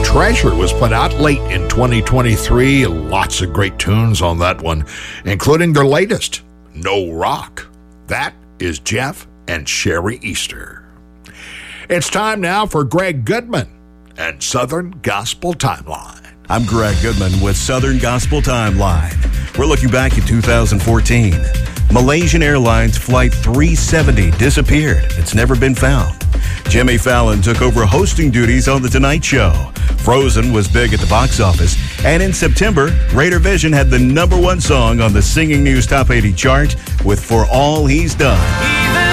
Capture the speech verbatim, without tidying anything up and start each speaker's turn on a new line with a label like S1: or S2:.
S1: Treasure was put out late in twenty twenty-three. Lots of great tunes on that one, including their latest, No Rock. That is Jeff and Sherry Easter. It's time now for Greg Goodman and Southern Gospel Timeline.
S2: I'm Greg Goodman with Southern Gospel Timeline. We're looking back at two thousand fourteen. Malaysian Airlines Flight three seventy disappeared. It's never been found. Jimmy Fallon took over hosting duties on The Tonight Show. Frozen was big at the box office. And in September, Greater Vision had the number one song on the Singing News Top eighty chart with For All He's Done. Even